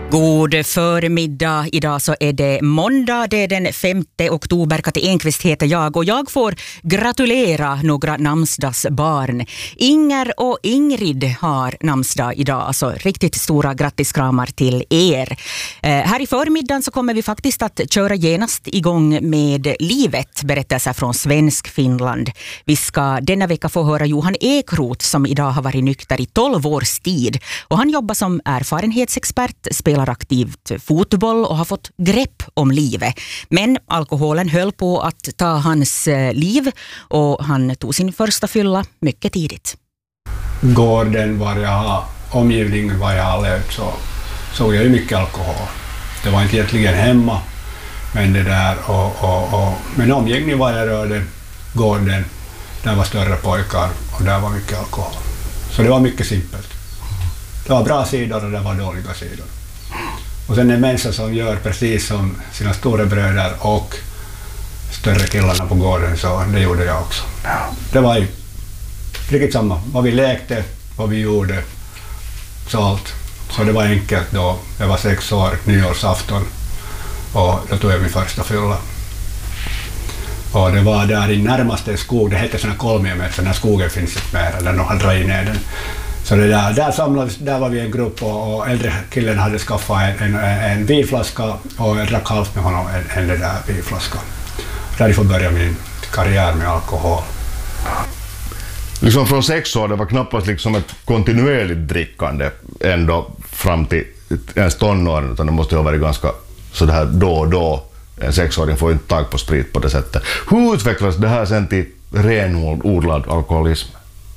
God förmiddag. Idag så är det måndag, det är den 5 oktober. Kati Enqvist heter jag och jag får gratulera några namnsdagsbarn. Inger och Ingrid har namnsdag idag, alltså riktigt stora grattiskramar till er. Här i förmiddagen så kommer vi faktiskt att köra genast igång med livet, berättelser från svensk Finland. Vi ska denna vecka få höra Johan Ekroth som idag har varit nykter i 12 års tid och han jobbar som erfarenhetsexpert, spelar aktivt fotboll och har fått grepp om livet. Men alkoholen höll på att ta hans liv och han tog sin första fylla mycket tidigt. Gården var jag, omgivningen var jag levt så såg jag ju mycket alkohol. Det var inte egentligen hemma, men det där men omgivningen var jag rörde, gården, där var större pojkar och där var mycket alkohol. Så det var mycket simpelt. Det var bra sidor och det var dåliga sidor. Och sen en människa som gör precis som sina stora bröder och större killarna på gården, så det gjorde jag också. Det var ju riktigt samma. Vad vi lekte, vad vi gjorde, så allt. Så det var enkelt då. Jag var 6 år, nyårsafton, och då tog jag min första fylla. Och det var där i närmaste skog, det heter såna Kolmiemet, så den skogen finns inte mer, eller någon dragit ner den. Så det där samlades, där var vi en grupp och äldre killen hade skaffat en vinflaska och jag drack halvt med honom en där vinflaska. Därifrån började min karriär med alkohol. Liksom från 6 år, det var knappast liksom ett kontinuerligt drickande ändå fram till ens tonåren, utan det måste ha varit ganska så det här då och då. En 6-åring får inte tag på sprit på det sättet. Hur utvecklas det här sen till renodlad alkoholism?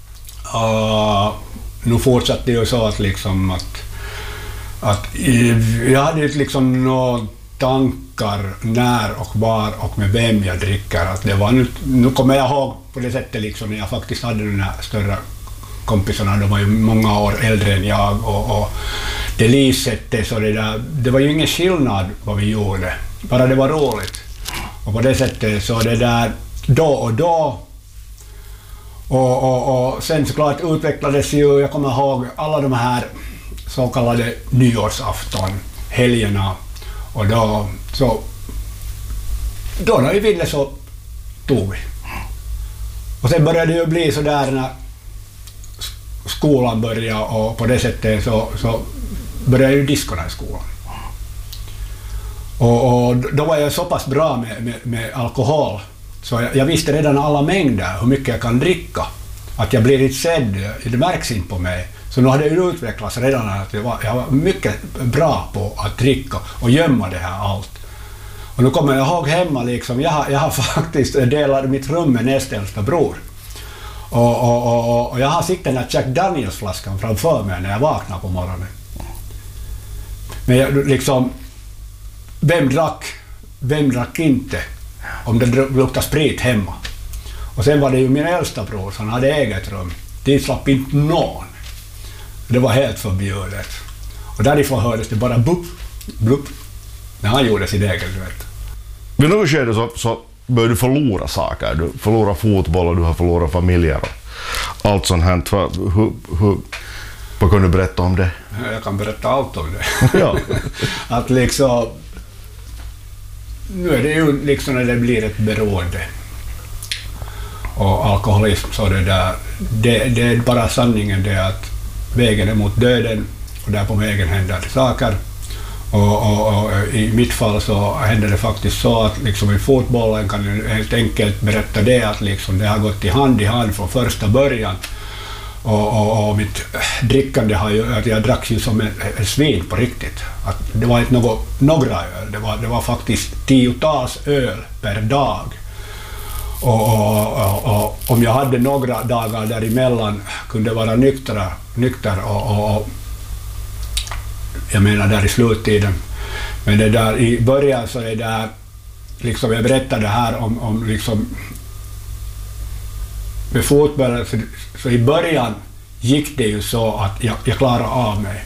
Nu fortsatte det ju så att liksom att jag hade liksom några tankar när och var och med vem jag dricker. Att det var nu kommer jag ihåg på det sättet liksom när jag faktiskt hade den här större kompisarna, de var ju många år äldre än jag och det livsättet, så det var ju ingen skillnad vad vi gjorde, bara det var roligt. Och på det sättet så det där då och då. Och sen såklart utvecklades ju, jag kommer ihåg alla de här så kallade nyårsafton, helgerna, och då när vi ville så tog vi. Och sen började det ju bli så där när skolan började, och på det sättet så började ju diskorna i skolan. Och då var jag så pass bra med alkohol. Så jag visste redan alla mängder, hur mycket jag kan dricka. Att jag blir inte sedd, det märks inte på mig. Så nu hade det utvecklats redan att jag var mycket bra på att dricka och gömma det här allt. Och nu kommer jag ihåg hemma liksom, jag har faktiskt delat mitt rum med nästa äldsta bror. Och jag har sikt den här Jack Daniels-flaskan framför mig när jag vaknar på morgonen. Men jag, liksom, vem drack inte? Om det luktade sprit hemma. Och sen var det ju min äldsta bror, han hade eget rum. Det slapp inte någon. Det var helt förbjudet. Och därifrån hördes det bara blupp, blupp, när han gjorde sin egen rätt. Vid något skede så började du förlora saker. Du förlorar fotboll och du har förlorat familjer och allt sånt här. Vad kan du berätta om det? Jag kan berätta allt om det. Ja. Att liksom, nu är det ju liksom när det blir ett beroende och alkoholism, så det är bara sanningen, det att vägen är mot döden och där på vägen händer det saker. Och i mitt fall så händer det faktiskt så att liksom i fotbollen kan jag helt enkelt berätta det att liksom det har gått i hand från första början. Och mitt drickande har ju, att jag drack ju som en svin på riktigt. Att det var inte några öl, det var faktiskt 10-tals öl per dag. Och om jag hade några dagar däremellan kunde vara nykter och jag menar där i sluttiden. Men det där i början så är det liksom, jag berättade här om liksom med fotbollen, så i början gick det ju så att jag klarade av mig.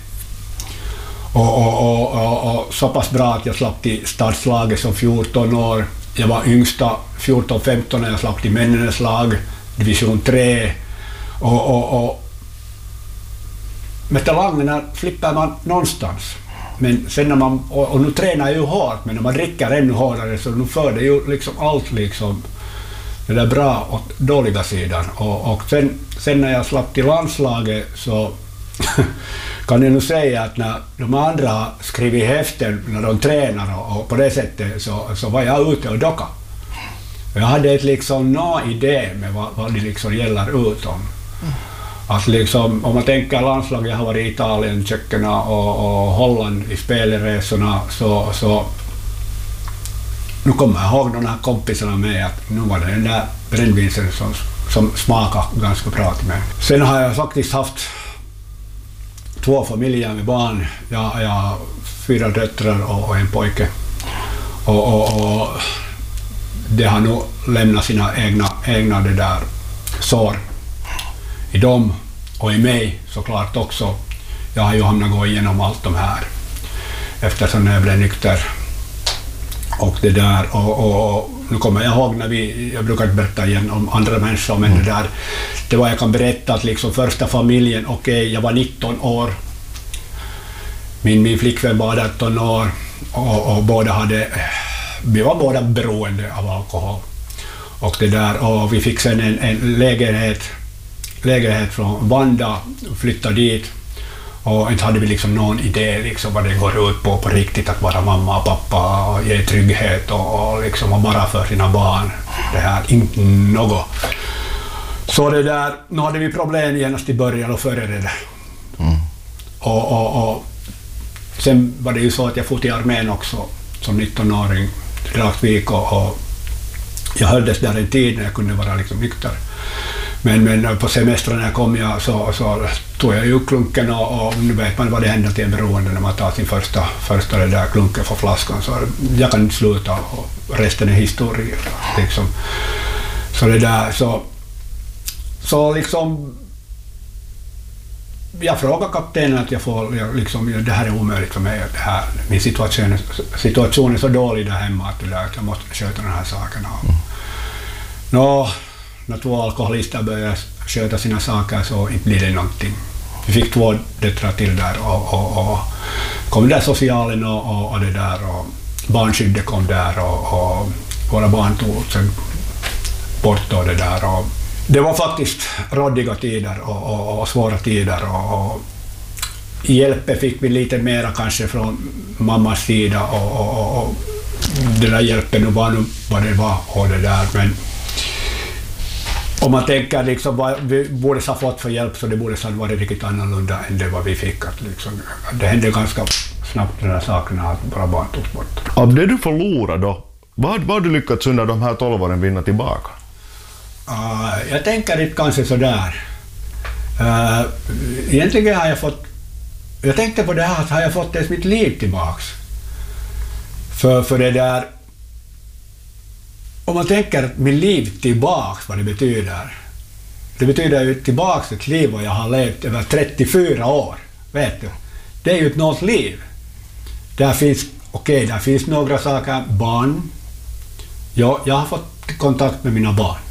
Och så pass bra att jag slapp till stadslaget som 14 år. Jag var yngsta 14-15 när jag slapp till männens lag, division 3. Och med talangerna slipper man någonstans. Men sen när man, och nu tränar jag ju hårt, men när man dricker ännu hårdare så nu för det ju liksom allt liksom det där bra och dåliga sidan. Och sen när jag slapp till landslaget så kan jag nu säga att när de andra skrivit häften när de tränar och på det sättet så var jag ute och docka. Jag hade liksom någon idé med vad det liksom gäller utom. Att liksom, om man tänker landslag, jag har varit i Italien, Tjeckien och Holland i spelresorna så nu kommer jag ihåg de här kompisarna med att nu var det den där brännvinsen som smakade ganska bra till mig. Sen har jag faktiskt haft 2 familjer med barn. Jag har 4 döttrar och en pojke. Och det har nog lämnat sina egna det där sår i dem och i mig såklart också. Jag har ju hamnat gå igenom allt de här eftersom jag blev nykter. Och det där, och nu kommer jag ihåg när jag brukar berätta igen om andra människor, men det var jag kan berätta att liksom första familjen, jag var 19 år, min flickvän var 18 år och vi var båda beroende av alkohol. Och det där, och vi fick sen en lägenhet från Vanda, flyttade dit. Och inte hade vi liksom någon idé liksom vad det går ut på riktigt att vara mamma och pappa och ge trygghet och liksom vara bara för sina barn. Det här, inte något. Så det där, nu hade vi problem genast i början och före det. Och sen var det ju så att jag fått i armén också som 19-åring till Dragsvik och jag höldes där en tid när jag kunde vara liksom nykter. Men på semestern när jag kom så tog jag ju klunken och nu vet man vad det händer till en beroende när man tar sin första det där klunken för flaskan. Så jag kan inte sluta och resten är historia. Liksom. Så det där så liksom jag frågar kaptenen att jag får liksom, det här är omöjligt för mig. Det här, min situation är så dålig där hemma att jag måste sköta den här sakerna. När 2 alkoholister började sköta sina saker så inte blir det någonting. Vi fick 2 döttrar till där och kom där socialen och det där och barnskyddet kom där och våra barn tog sen bort och det där. Och det var faktiskt råddiga tider och svåra tider och hjälp fick vi lite mera kanske från mammas sida och den där hjälpen var nu vad det var och det där, men om man tänker liksom vad vi borde ha fått för hjälp så det borde ha varit riktigt annorlunda än det vad vi fick. Att liksom, det hände ganska snabbt de här sakerna att våra barn togs bort. Av det du förlorade då, vad har du lyckats under de här 12 åren vinna tillbaka? Jag tänker inte kanske sådär. Egentligen har jag tänkte på det här att har jag fått mitt liv tillbaks. För det där, om man tänker min liv tillbaks, vad det betyder. Det betyder ju tillbaks ett liv vad jag har levt över 34 år. Vet du? Det är ju ett något liv. Där finns några saker. Barn. Jag har fått kontakt med mina barn.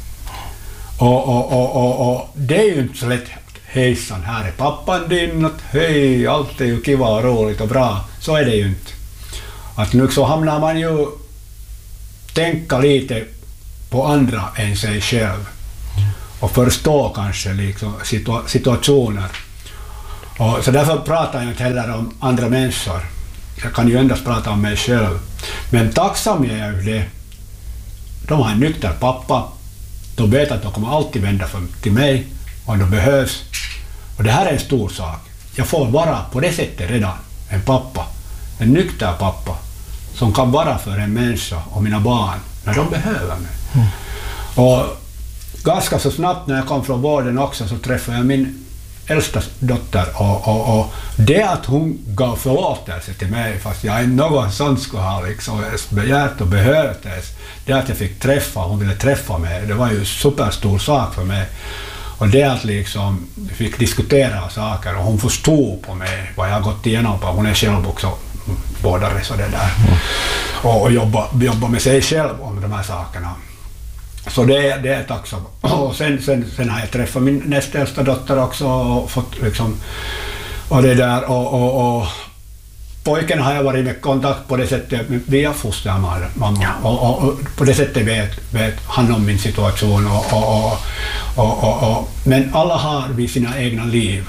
Och det är ju inte så lätt. Hejsan, här är pappan din. Hej, allt är ju kiva och roligt och bra. Så är det ju inte. Att nu så hamnar man ju tänka lite på andra än sig själv och förstå kanske liksom situationer. Och så därför pratar jag inte heller om andra människor. Jag kan ju endast prata om mig själv. Men tacksam är jag ju det. De har en nykter pappa. De vet att de kommer alltid vända till mig om de behövs. Och det här är en stor sak. Jag får vara på det sättet redan en pappa. En nykter pappa. Som kan vara för en människa och mina barn när de behöver mig. Och ganska så snabbt när jag kom från vården också så träffade jag min äldsta dotter och det att hon gav förlåtelse till mig fast jag inte någon sån skulle ha liksom begärt och behövt det att jag fick träffa, hon ville träffa mig, det var ju en superstor sak för mig. Och det att liksom vi fick diskutera saker och hon förstod på mig vad jag gått igenom på, hon är själv också vårdare så det där. Och jobba med sig själv om de här sakerna. Så det är tacksam. Och sen har jag träffat min nästa äldsta dotter också och fått liksom och det där och pojken har jag varit med kontakt på det sättet via fostermamma. Och på det sättet vet han om min situation. Men alla har vi sina egna liv.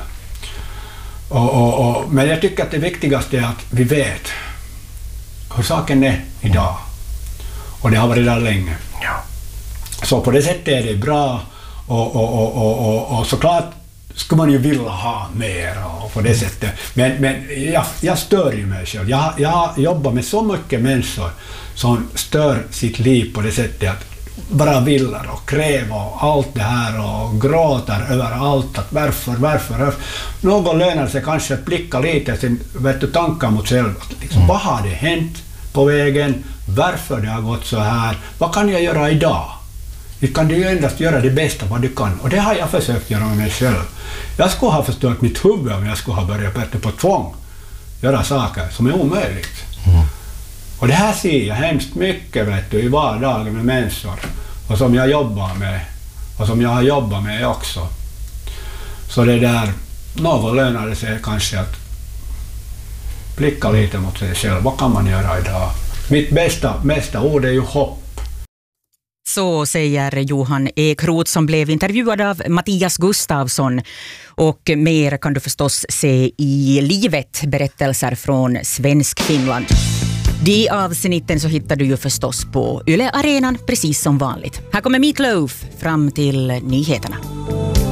Men jag tycker att det viktigaste är att vi vet hur saken är idag. Och det har varit där länge. Ja. Så på det sättet är det bra. Och såklart skulle man ju vilja ha mer och på det sättet. Men jag stör ju mig själv. Jag jobbar med så mycket människor som stör sitt liv på det sättet att bara vill och kräver och allt det här och gråter över allt. Att varför? Någon lönar sig kanske att blicka lite sin tankar mot själv. Liksom, vad har det hänt på vägen? Varför det har gått så här? Vad kan jag göra idag? Vi kan ju endast göra det bästa vad du kan. Och det har jag försökt göra med mig själv. Jag skulle ha förstört mitt huvud om jag skulle ha börjat på tvång göra saker som är omöjligt. Och det här ser jag hemskt mycket i vardagen med människor. Och som jag jobbar med. Och som jag har jobbat med också. Så det där, någon lönar det sig kanske att blicka lite mot sig själv. Vad kan man göra idag? Mitt bästa ord är ju hopp. Så säger Johan Ekrot som blev intervjuad av Mattias Gustafsson. Och mer kan du förstås se i Livet, berättelser från Svensk Finland. De avsnitten så hittar du ju förstås på Yle Arenan precis som vanligt. Här kommer Meat Loaf fram till nyheterna.